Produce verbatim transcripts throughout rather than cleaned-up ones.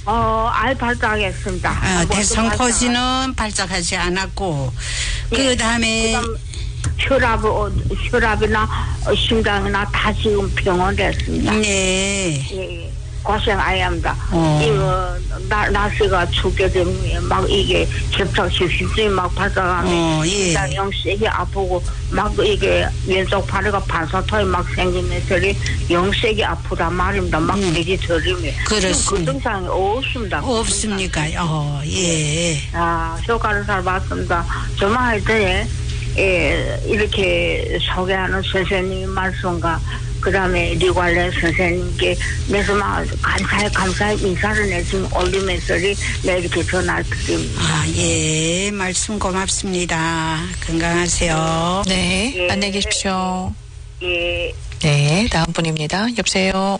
어, 알 발작했습니다. 아, 대성포진은 발작하지 않았고, 예. 그 다음에 그다음 혈압, 어, 혈압이나 어, 심장이나 다 지금 병원에 있습니다. 네. 예, 예. 고생 아이 합니다. 어. 이거, 나, 날씨가 춥게 되면 막 이게 겹쳐서 심장이 막 발작하면 어, 예. 심장이 영 세게 아프고 막 이게 왼쪽 팔이가 반사토이 막 생기면서 영 세게 아프단 말입니다. 막 음. 내리 들리면. 그렇습니다. 그 증상이 없습니다. 없습니까? 어, 예. 아, 효과를 잘 봤습니다. 저만 할 때, 예, 이렇게 소개하는 선생님 말씀과 그 다음에 리관련 선생님께 매수만 감사해 감사해 인사를 내 지금 올리면서 내 이렇게 전화를 드립니다. 아, 예. 말씀 고맙습니다. 건강하세요. 네, 예. 안녕히 계십시오. 예, 네, 다음 분입니다. 여보세요.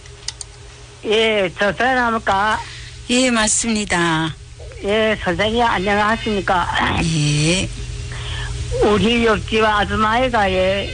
예, 저 사람입니까? 예, 맞습니다. 예, 선생님 안녕하십니까? 예. 우리 옆집 아줌마이가 예,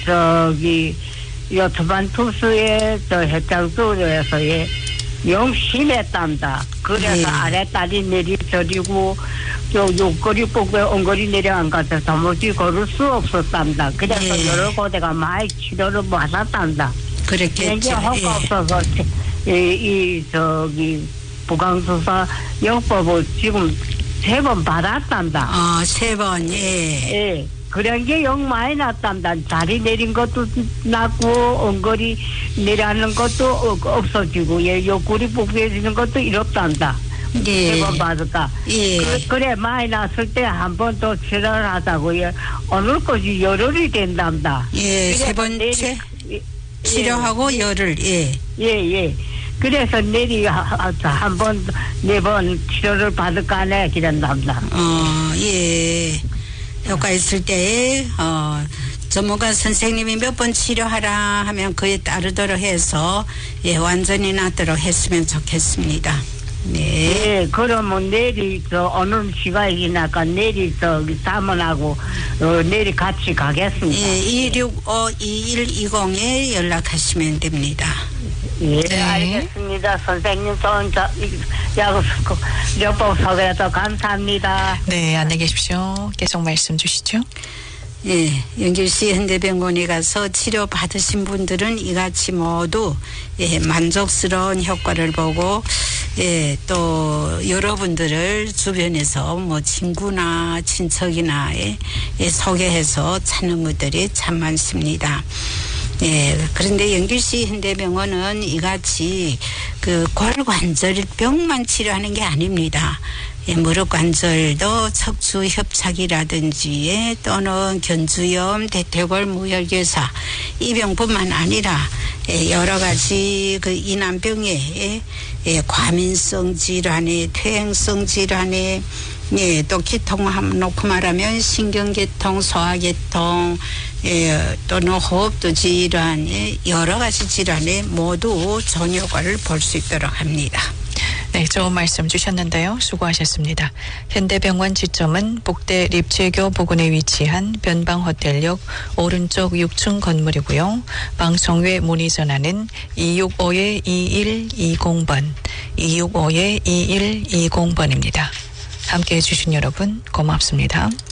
저기 요트반 투수에 저 해장도로에서 예, 영 심했답니다. 그래서 예. 아래 딸이 내리저리고 요 욕거리 뽑고 엉거리 내려간 것 같아서 도무지 걸을 수 없었답니다. 그래서 예. 여러 곳에가 많이 치료를 받았답니다. 그렇겠죠. 이게 허가 예. 없어서 이, 이 저기 부강수사 영법을 지금 세 번 받았답니다. 어, 세 번, 예. 예. 그런 게 영 많이 났답니다. 다리 내린 것도 났고, 엉거리 내려가는 것도 없어지고, 예, 옆구리 뽀개지는 것도 이렇답니다. 예. 세 번 받았다. 예. 그, 그래, 많이 났을 때 한 번 더 치료를 하자고, 예. 오늘 것이 열흘이 된답니다. 예, 세 그래서 번째 내리- 예, 치료하고 열흘, 예. 예, 예. 그래서 내리 한 번, 네 번 치료를 받을 까네, 기른답니다. 어, 예. 효과 있을 때, 어, 전문가 선생님이 몇 번 치료하라 하면 그에 따르도록 해서, 예, 완전히 낫도록 했으면 좋겠습니다. 네. 예, 그러면 내일이 저 오늘 시간이 나까 내일이 저기 사문하고 어, 내일 같이 가겠습니다. 예, 이육오 이일이공에 연락하시면 됩니다. 예, 네. 알겠습니다. 선생님 좋은 야구 여보 소개해서 감사합니다. 네, 안녕히 계십시오. 계속 말씀 주시죠. 예, 영길시 현대병원에 가서 치료 받으신 분들은 이같이 모두 예, 만족스러운 효과를 보고 예, 또 여러분들을 주변에서 뭐 친구나 친척이나 예, 예, 소개해서 찾는 분들이 참 많습니다. 예, 그런데 영길시 현대병원은 이같이 그 골관절병만 치료하는 게 아닙니다. 예, 무릎 관절도 척추 협착이라든지 예, 또는 견주염, 대퇴골 무혈교사 이 병뿐만 아니라 예, 여러 가지 그 이난병에 예, 예, 과민성 질환에 퇴행성 질환에 예, 또 기통함 놓고 말하면 신경계통, 소화계통, 예, 또는 호흡도 질환, 예, 여러 가지 질환에 모두 좋은 효과를 볼 수 있도록 합니다. 네, 좋은 말씀 주셨는데요. 수고하셨습니다. 현대병원 지점은 복대 립체교 부근에 위치한 변방호텔역 오른쪽 육 층 건물이고요. 방송 외 문의 전화는 이육오 이일이공 번, 이육오 이일이공 번입니다. 함께해 주신 여러분 고맙습니다.